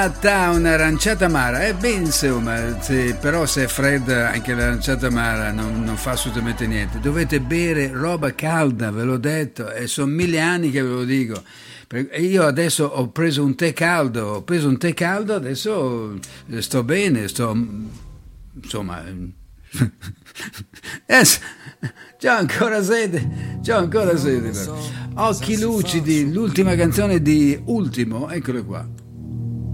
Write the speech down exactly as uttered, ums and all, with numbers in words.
Un'aranciata amara, eh beh, insomma, se, però se è fredda anche l'aranciata amara non, non fa assolutamente niente. Dovete bere roba calda, ve l'ho detto, e sono mille anni che ve lo dico. E io adesso ho preso un tè caldo, ho preso un tè caldo, adesso sto bene, sto, insomma, eh, c'ho ancora sete, c'ho ancora sete. Però. Occhi lucidi, l'ultima canzone di Ultimo, eccolo qua.